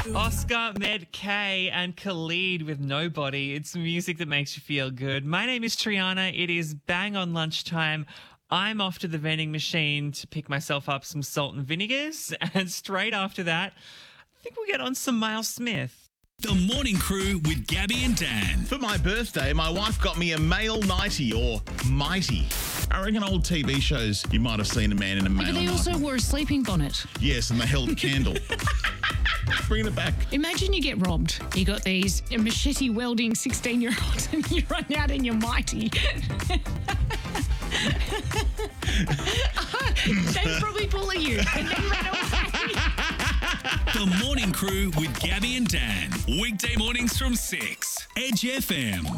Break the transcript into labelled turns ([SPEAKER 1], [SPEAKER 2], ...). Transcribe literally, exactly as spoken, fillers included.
[SPEAKER 1] Oscar, Med K and Khalid with Nobody. It's music that makes you feel good. My name is Triana. It is bang on lunchtime. I'm off to the vending machine to pick myself up some salt and vinegars. And straight after that, I think we'll get on some Miles Smith.
[SPEAKER 2] The Morning Crew with Gabby and Dan.
[SPEAKER 3] For my birthday, my wife got me a male nightie or mighty. I reckon old T V shows, you might have seen a man in a male
[SPEAKER 4] But they
[SPEAKER 3] nightie.
[SPEAKER 4] also wore a sleeping bonnet.
[SPEAKER 3] Yes, and they held a candle. Bringing it back.
[SPEAKER 4] Imagine you get robbed. You got these machete welding sixteen-year-olds and you run out in your mighty. They'd probably bully you and then run away.
[SPEAKER 2] The Morning Crew with Gabby and Dan. Weekday mornings from six. Edge F M.